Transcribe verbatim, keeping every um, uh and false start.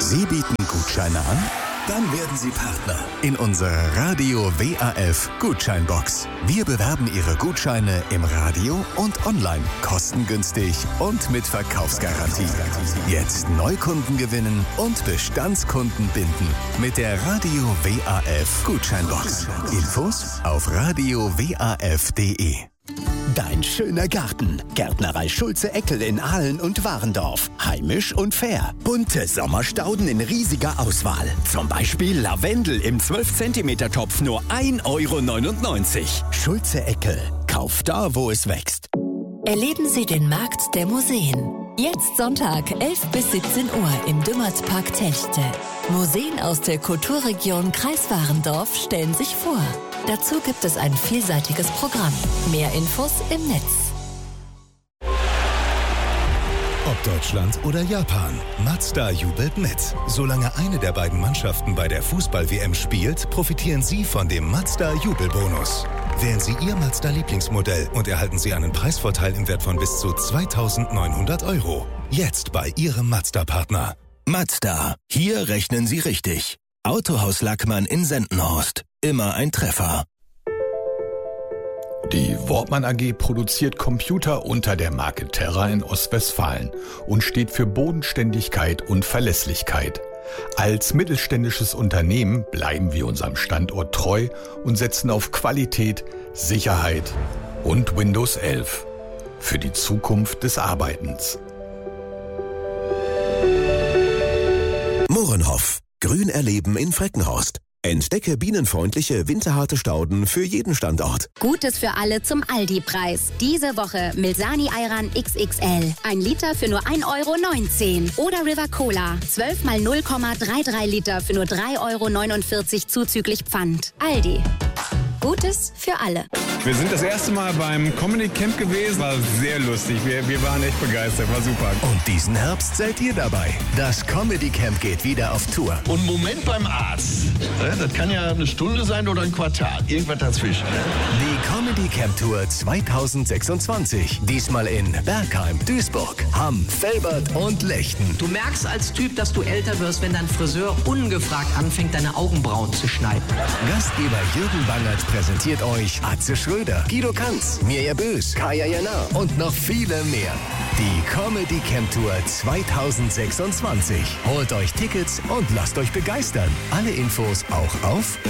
Sie bieten Gutscheine an? Dann werden Sie Partner in unserer Radio W A F Gutscheinbox. Wir bewerben Ihre Gutscheine im Radio und online, kostengünstig und mit Verkaufsgarantie. Jetzt Neukunden gewinnen und Bestandskunden binden mit der Radio W A F Gutscheinbox. Infos auf radio w a f punkt de. Dein schöner Garten. Gärtnerei Schulze-Eckel in Aalen und Warendorf. Heimisch und fair. Bunte Sommerstauden in riesiger Auswahl. Zum Beispiel Lavendel im zwölf Zentimeter Topf nur ein Euro neunundneunzig. Schulze-Eckel. Kauf da, wo es wächst. Erleben Sie den Markt der Museen. Jetzt Sonntag, elf bis siebzehn Uhr im Dümmertpark Telchte. Museen aus der Kulturregion Kreis Warendorf stellen sich vor. Dazu gibt es ein vielseitiges Programm. Mehr Infos im Netz. Ob Deutschland oder Japan, Mazda jubelt mit. Solange eine der beiden Mannschaften bei der Fußball-W M spielt, profitieren Sie von dem Mazda Jubelbonus. Wählen Sie Ihr Mazda-Lieblingsmodell und erhalten Sie einen Preisvorteil im Wert von bis zu zweitausendneunhundert Euro. Jetzt bei Ihrem Mazda-Partner. Mazda. Hier rechnen Sie richtig. Autohaus Lackmann in Sendenhorst. Immer ein Treffer. Die Wortmann A G produziert Computer unter der Marke Terra in Ostwestfalen und steht für Bodenständigkeit und Verlässlichkeit. Als mittelständisches Unternehmen bleiben wir unserem Standort treu und setzen auf Qualität, Sicherheit und Windows elf für die Zukunft des Arbeitens. Mohrenhoff. Grün erleben in Freckenhorst. Entdecke bienenfreundliche, winterharte Stauden für jeden Standort. Gutes für alle zum Aldi-Preis. Diese Woche Milsani Ayran X X L. Ein Liter für nur ein Euro neunzehn. Oder River Cola. zwölf mal null Komma dreiunddreißig Liter für nur drei Euro neunundvierzig zuzüglich Pfand. Aldi. Gutes für alle. Wir sind das erste Mal beim Comedy Camp gewesen. War sehr lustig. Wir, wir waren echt begeistert. War super. Und diesen Herbst seid ihr dabei. Das Comedy Camp geht wieder auf Tour. Und Moment beim Arzt. Das kann ja eine Stunde sein oder ein Quartal. Irgendwas dazwischen. Die Comedy Camp Tour zweitausendsechsundzwanzig. Diesmal in Bergheim, Duisburg, Hamm, Velbert und Lechten. Du merkst als Typ, dass du älter wirst, wenn dein Friseur ungefragt anfängt, deine Augenbrauen zu schneiden. Gastgeber Jürgen Bangert präsentiert euch Atze Schröder, Guido Kanz, Mirja Bös, Kaya Jana und noch viele mehr. Die Comedy Camp Tour zweitausendsechsundzwanzig. Holt euch Tickets und lasst euch begeistern. Alle Infos auch auf